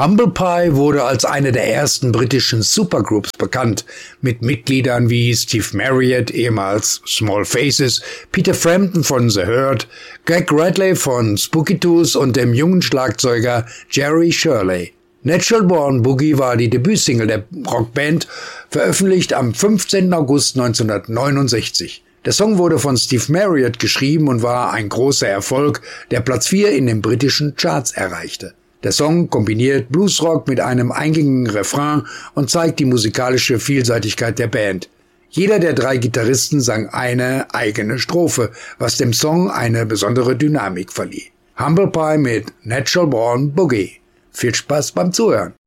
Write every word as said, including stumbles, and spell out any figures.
Humble Pie wurde als eine der ersten britischen Supergroups bekannt, mit Mitgliedern wie Steve Marriott, ehemals Small Faces, Peter Frampton von The Hurt, Greg Radley von Spooky Tooth und dem jungen Schlagzeuger Jerry Shirley. Natural Born Boogie war die Debütsingle der Rockband, veröffentlicht am fünfzehnten August neunzehnhundertneunundsechzig. Der Song wurde von Steve Marriott geschrieben und war ein großer Erfolg, der Platz vier in den britischen Charts erreichte. Der Song kombiniert Bluesrock mit einem eingängigen Refrain und zeigt die musikalische Vielseitigkeit der Band. Jeder der drei Gitarristen sang eine eigene Strophe, was dem Song eine besondere Dynamik verlieh. Humble Pie mit Natural Born Boogie. Viel Spaß beim Zuhören.